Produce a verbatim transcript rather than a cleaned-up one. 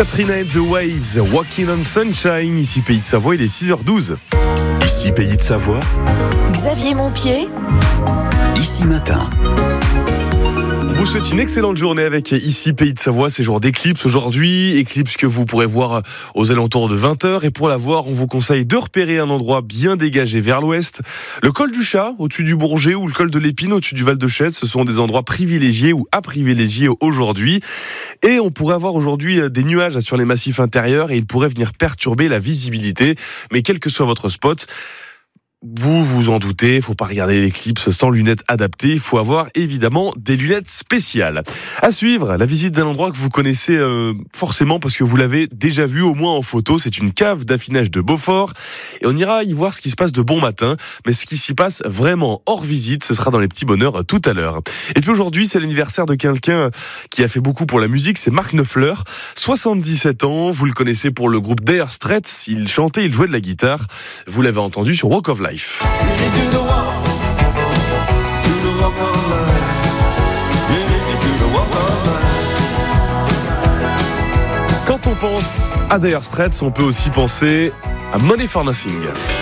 Katrina and the Waves, Walking on Sunshine, ici Pays de Savoie, il est six heures douze. Ici Pays de Savoie, Xavier Montpied, ici matin. On vous souhaite une excellente journée avec ici Pays de Savoie, c'est jour d'éclipse aujourd'hui, éclipse que vous pourrez voir aux alentours de vingt heures, et pour la voir, on vous conseille de repérer un endroit bien dégagé vers l'ouest. Le col du Chat, au-dessus du Bourget, ou le col de l'Épine, au-dessus du Val de Chaise, ce sont des endroits privilégiés ou à privilégier aujourd'hui. Et on pourrait avoir aujourd'hui des nuages sur les massifs intérieurs et ils pourraient venir perturber la visibilité. Mais quel que soit votre spot, vous vous en doutez, il faut pas regarder l'éclipse sans lunettes adaptées, il faut avoir évidemment des lunettes spéciales. À suivre, la visite d'un endroit que vous connaissez euh, forcément parce que vous l'avez déjà vu au moins en photo, c'est une cave d'affinage de Beaufort et on ira y voir ce qui se passe de bon matin, mais ce qui s'y passe vraiment hors visite, ce sera dans les petits bonheurs tout à l'heure. Et puis aujourd'hui, c'est l'anniversaire de quelqu'un qui a fait beaucoup pour la musique, c'est Mark Knopfler, soixante-dix-sept ans, vous le connaissez pour le groupe Dire Straits, il chantait, il jouait de la guitare, vous l'avez entendu sur Walk of Life. Quand on pense à Dire Straits, on peut aussi penser à Money for Nothing.